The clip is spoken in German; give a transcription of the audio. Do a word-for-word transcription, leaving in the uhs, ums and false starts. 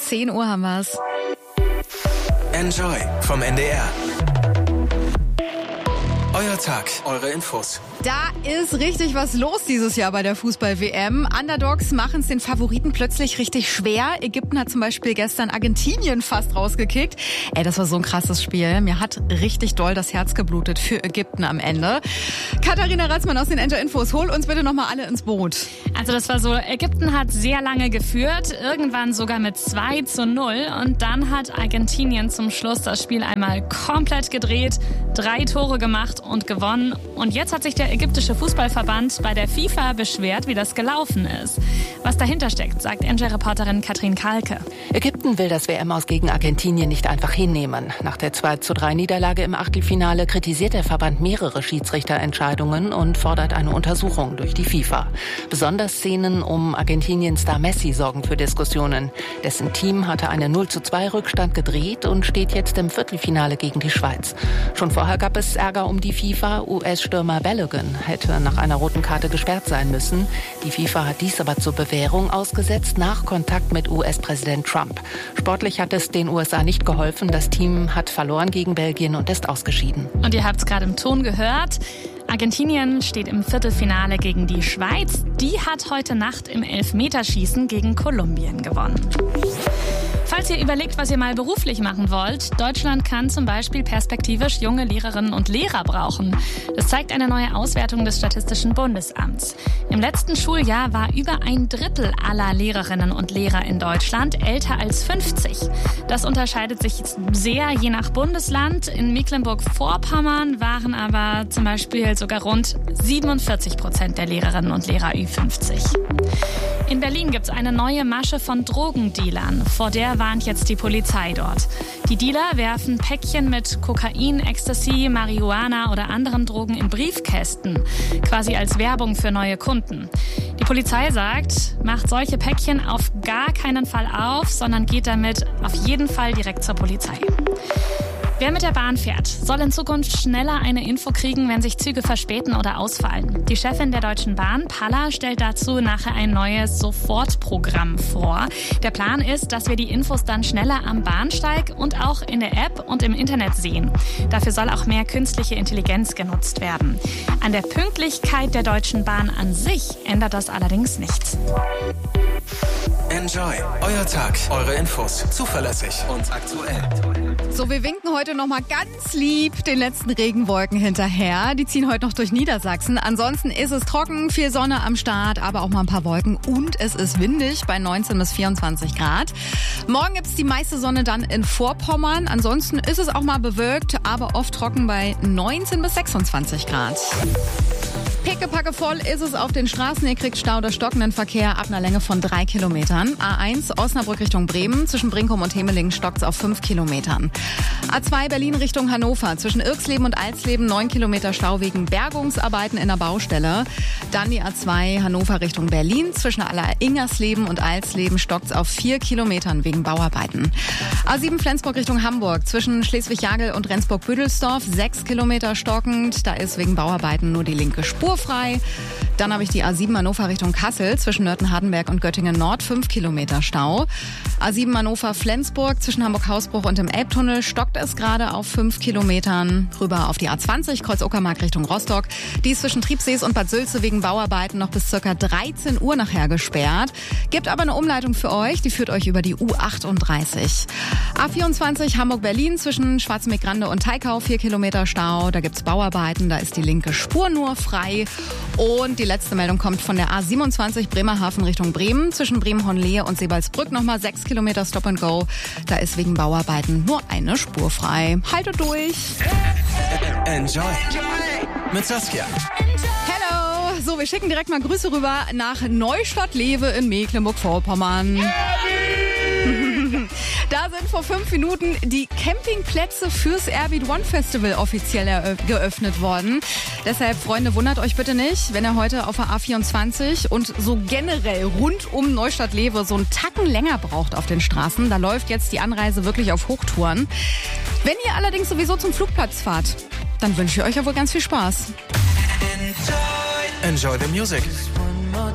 zehn Uhr haben wir's. Enjoy vom N D R. Euer Tag, eure Infos. Da ist richtig was los dieses Jahr bei der Fußball-W M. Underdogs machen es den Favoriten plötzlich richtig schwer. Ägypten hat zum Beispiel gestern Argentinien fast rausgekickt. Ey, das war so ein krasses Spiel. Mir hat richtig doll das Herz geblutet für Ägypten am Ende. Katharina Ratzmann aus den Enjoy Infos, hol uns bitte nochmal alle ins Boot. Also das war so, Ägypten hat sehr lange geführt, irgendwann sogar mit zwei zu null. Und dann hat Argentinien zum Schluss das Spiel einmal komplett gedreht, drei Tore gemacht und gewonnen. Und jetzt hat sich der ägyptische Fußballverband bei der FIFA beschwert, wie das gelaufen ist. Was dahinter steckt, sagt Enjoy-Reporterin Katrin Kalke. Ägypten will das W M-Aus gegen Argentinien nicht einfach hinnehmen. Nach der zwei zu drei Niederlage im Achtelfinale kritisiert der Verband mehrere Schiedsrichterentscheidungen und fordert eine Untersuchung durch die FIFA. Besonders Szenen um Argentiniens-Star Messi sorgen für Diskussionen. Dessen Team hatte einen null zu zwei Rückstand gedreht und steht jetzt im Viertelfinale gegen die Schweiz. Schon vorher gab es Ärger um die FIFA. U S-Stürmer Balogun hätte nach einer roten Karte gesperrt sein müssen. Die FIFA hat dies aber zur Bewährung ausgesetzt nach Kontakt mit U S-Präsident Trump. Sportlich hat es den U S A nicht geholfen. Das Team hat verloren gegen Belgien und ist ausgeschieden. Und ihr habt es gerade im Ton gehört. Argentinien steht im Viertelfinale gegen die Schweiz. Die hat heute Nacht im Elfmeterschießen gegen Kolumbien gewonnen. Falls ihr überlegt, was ihr mal beruflich machen wollt, Deutschland kann zum Beispiel perspektivisch junge Lehrerinnen und Lehrer brauchen. Das zeigt eine neue Auswertung des Statistischen Bundesamts. Im letzten Schuljahr war über ein Drittel aller Lehrerinnen und Lehrer in Deutschland älter als fünfzig. Das unterscheidet sich sehr je nach Bundesland. In Mecklenburg-Vorpommern waren aber zum Beispiel sogar rund siebenundvierzig Prozent der Lehrerinnen und Lehrer Ü fünfzig. In Berlin gibt es eine neue Masche von Drogendealern. Vor der warnt jetzt die Polizei dort. Die Dealer werfen Päckchen mit Kokain, Ecstasy, Marihuana oder anderen Drogen in Briefkästen, quasi als Werbung für neue Kunden. Die Polizei sagt, macht solche Päckchen auf gar keinen Fall auf, sondern geht damit auf jeden Fall direkt zur Polizei. Wer mit der Bahn fährt, soll in Zukunft schneller eine Info kriegen, wenn sich Züge verspäten oder ausfallen. Die Chefin der Deutschen Bahn, Palla, stellt dazu nachher ein neues Sofortprogramm vor. Der Plan ist, dass wir die Infos dann schneller am Bahnsteig und auch in der App und im Internet sehen. Dafür soll auch mehr künstliche Intelligenz genutzt werden. An der Pünktlichkeit der Deutschen Bahn an sich ändert das allerdings nichts. Enjoy, euer Tag, eure Infos, zuverlässig und aktuell. So, wir winken heute noch mal ganz lieb den letzten Regenwolken hinterher. Die ziehen heute noch durch Niedersachsen. Ansonsten ist es trocken, viel Sonne am Start, aber auch mal ein paar Wolken und es ist windig bei neunzehn bis vierundzwanzig Grad. Morgen gibt's die meiste Sonne dann in Vorpommern. Ansonsten ist es auch mal bewölkt, aber oft trocken bei neunzehn bis sechsundzwanzig Grad. Pickepacke voll ist es auf den Straßen. Ihr kriegt Stau oder stockenden Verkehr ab einer Länge von drei Kilometern. A eins Osnabrück Richtung Bremen. Zwischen Brinkum und Hemelingen stockt's auf fünf Kilometern. A zwei Berlin Richtung Hannover. Zwischen Irxleben und Alsleben neun Kilometer Stau wegen Bergungsarbeiten in der Baustelle. Dann die A zwei Hannover Richtung Berlin. Zwischen Ingersleben und Alsleben stockt's auf vier Kilometern wegen Bauarbeiten. A sieben Flensburg Richtung Hamburg. Zwischen Schleswig-Jagel und Rendsburg-Büdelsdorf sechs Kilometer stockend. Da ist wegen Bauarbeiten nur die linke Spur frei. Dann habe ich die A sieben Hannover Richtung Kassel. Zwischen Nörten-Hardenberg und Göttingen Nord fünf Kilometer Stau. A sieben Hannover-Flensburg. Zwischen Hamburg-Hausbruch und dem Elbtunnel stockt es gerade auf fünf Kilometern. Rüber auf die A zwanzig Kreuz-Uckermark Richtung Rostock. Die ist zwischen Triebsees und Bad Sülze wegen Bauarbeiten noch bis ca. dreizehn Uhr nachher gesperrt. Gibt aber eine Umleitung für euch. Die führt euch über die U achtunddreißig. A vierundzwanzig Hamburg-Berlin. Zwischen Schwarzenbeck-Grande und Teikau vier Kilometer Stau. Da gibt's Bauarbeiten. Da ist die linke Spur nur frei. Und die letzte Meldung kommt von der A siebenundzwanzig Bremerhaven Richtung Bremen. Zwischen Bremen-Hohenlehe und Sebalsbrück nochmal sechs Kilometer Stop and Go. Da ist wegen Bauarbeiten nur eine Spur frei. Haltet durch. Enjoy mit Saskia. Hello. So, wir schicken direkt mal Grüße rüber nach Neustadt-Lewe in Mecklenburg-Vorpommern. Da sind vor fünf Minuten die Campingplätze fürs Airbeat One Festival offiziell eröff- geöffnet worden. Deshalb, Freunde, wundert euch bitte nicht, wenn ihr heute auf der A vierundzwanzig und so generell rund um Neustadt-Lewe so einen Tacken länger braucht auf den Straßen. Da läuft jetzt die Anreise wirklich auf Hochtouren. Wenn ihr allerdings sowieso zum Flugplatz fahrt, dann wünsche ich euch ja wohl ganz viel Spaß. Enjoy the music.